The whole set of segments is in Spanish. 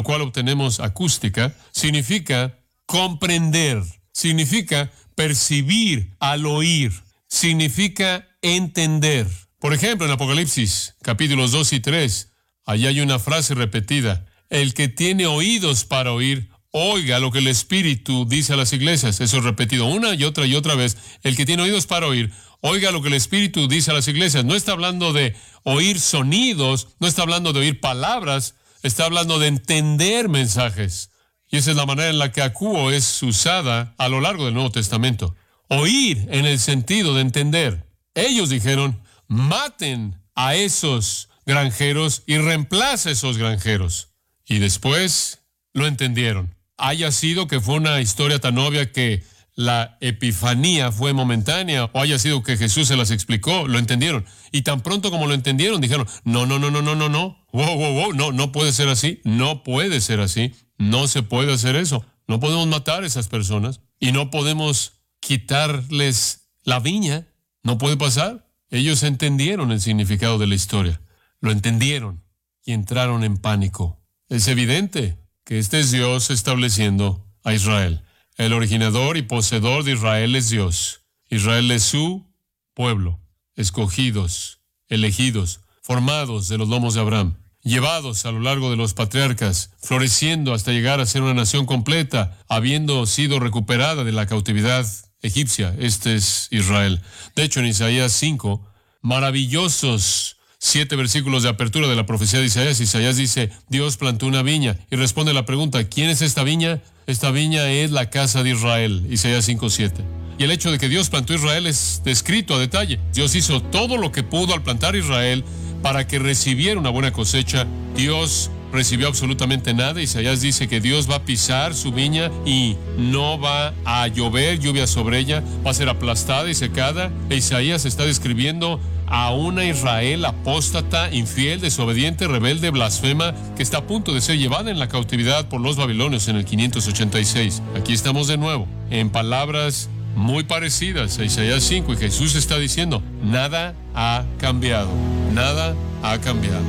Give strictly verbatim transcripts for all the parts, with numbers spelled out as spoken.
lo cual obtenemos acústica, significa comprender, significa percibir al oír, significa entender. Por ejemplo, en Apocalipsis, capítulos dos y tres, allá hay una frase repetida: el que tiene oídos para oír, oiga lo que el Espíritu dice a las iglesias. Eso es repetido una y otra y otra vez. El que tiene oídos para oír, oiga lo que el Espíritu dice a las iglesias. No está hablando de oír sonidos, no está hablando de oír palabras, está hablando de entender mensajes. Y esa es la manera en la que acuo es usada a lo largo del Nuevo Testamento. Oír en el sentido de entender. Ellos dijeron: maten a esos granjeros y reemplaza a esos granjeros. Y después lo entendieron. Haya sido que fue una historia tan obvia que la epifanía fue momentánea, o haya sido que Jesús se las explicó, lo entendieron. Y tan pronto como lo entendieron, dijeron: no, no, no, no, no, no, no, wow, wow, wow, no, no puede ser así, no puede ser así, no se puede hacer eso. No podemos matar a esas personas y no podemos quitarles la viña, no puede pasar. Ellos entendieron el significado de la historia, lo entendieron y entraron en pánico. Es evidente que este es Dios estableciendo a Israel. El originador y poseedor de Israel es Dios. Israel es su pueblo, escogidos, elegidos, formados de los lomos de Abraham, llevados a lo largo de los patriarcas, floreciendo hasta llegar a ser una nación completa, habiendo sido recuperada de la cautividad egipcia. Este es Israel. De hecho, en Isaías cinco, maravillosos siete versículos de apertura de la profecía de Isaías, Isaías dice: Dios plantó una viña, y responde la pregunta: ¿quién es esta viña? Esta viña es la casa de Israel. Isaías cinco siete. Y el hecho de que Dios plantó Israel es descrito a detalle. Dios hizo todo lo que pudo al plantar Israel para que recibiera una buena cosecha. Dios recibió absolutamente nada. Isaías dice que Dios va a pisar su viña y no va a llover lluvia sobre ella, va a ser aplastada y secada. E Isaías está describiendo a una Israel apóstata, infiel, desobediente, rebelde, blasfema, que está a punto de ser llevada en la cautividad por los babilonios en el quinientos ochenta y seis. Aquí estamos de nuevo, en palabras muy parecidas a Isaías cinco, y Jesús está diciendo: nada ha cambiado, nada ha cambiado.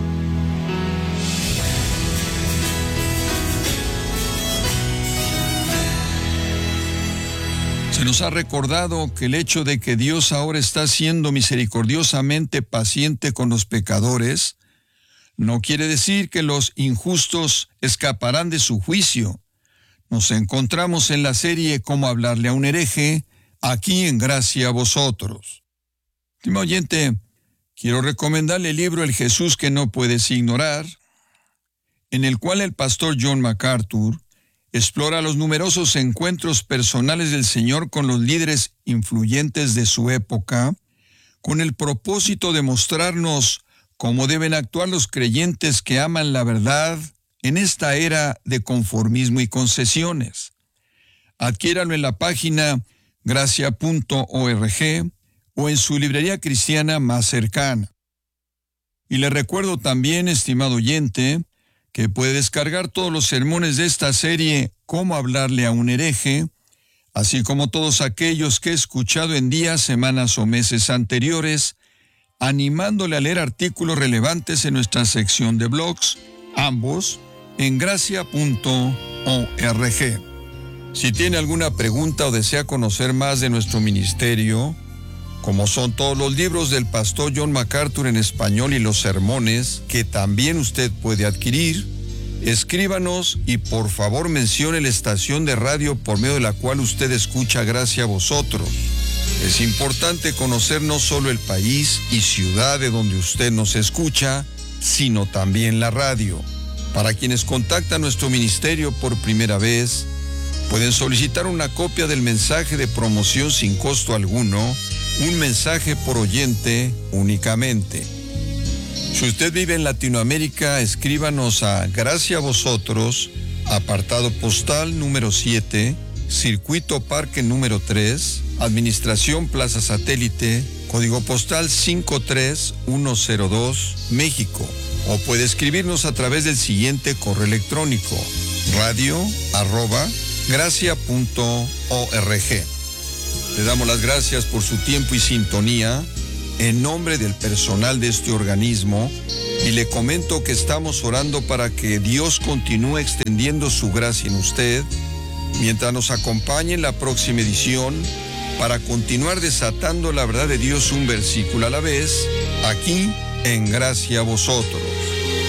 Se nos ha recordado que el hecho de que Dios ahora está siendo misericordiosamente paciente con los pecadores no quiere decir que los injustos escaparán de su juicio. Nos encontramos en la serie Cómo hablarle a un hereje, aquí en Gracia a Vosotros. Estimado oyente, quiero recomendarle el libro El Jesús que no puedes ignorar, en el cual el pastor John MacArthur explora los numerosos encuentros personales del Señor con los líderes influyentes de su época, con el propósito de mostrarnos cómo deben actuar los creyentes que aman la verdad en esta era de conformismo y concesiones. Adquiéralo en la página gracia punto org o en su librería cristiana más cercana. Y le recuerdo también, estimado oyente, que puede descargar todos los sermones de esta serie Cómo hablarle a un hereje, así como todos aquellos que he escuchado en días, semanas o meses anteriores, animándole a leer artículos relevantes en nuestra sección de blogs, ambos en gracia punto org. Si tiene alguna pregunta o desea conocer más de nuestro ministerio, como son todos los libros del pastor John MacArthur en español y los sermones que también usted puede adquirir, escríbanos y por favor mencione la estación de radio por medio de la cual usted escucha Gracia a Vosotros. Es importante conocer no solo el país y ciudad de donde usted nos escucha, sino también la radio. Para quienes contactan nuestro ministerio por primera vez, pueden solicitar una copia del mensaje de promoción sin costo alguno, un mensaje por oyente únicamente. Si usted vive en Latinoamérica, escríbanos a Gracia a Vosotros, apartado postal número siete, Circuito Parque número tres, Administración Plaza Satélite, código postal cinco tres uno cero dos, México. O puede escribirnos a través del siguiente correo electrónico: radio arroba gracia punto org. Le damos las gracias por su tiempo y sintonía. En nombre del personal de este organismo, Y le comento que estamos orando para que Dios continúe extendiendo su gracia en usted, mientras nos acompañe en la próxima edición, para continuar desatando la verdad de Dios un versículo a la vez, aquí en Gracia a Vosotros.